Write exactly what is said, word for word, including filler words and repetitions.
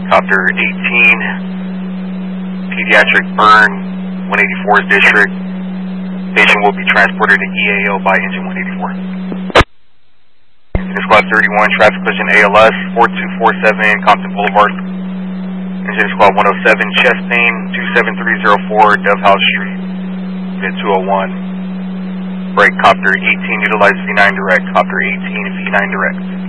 Copter eighteen, pediatric burn, one eighty-four's district. Patient will be transported to E A O by engine one eighty-four. Engine Squad thirty-one, traffic collision A L S, four two four seven, Compton Boulevard. Engine Squad one oh seven, chest pain, two seven three zero four, Dove House Street, unit two oh one. Break, Copter eighteen, utilize V nine direct, Copter eighteen, V nine direct.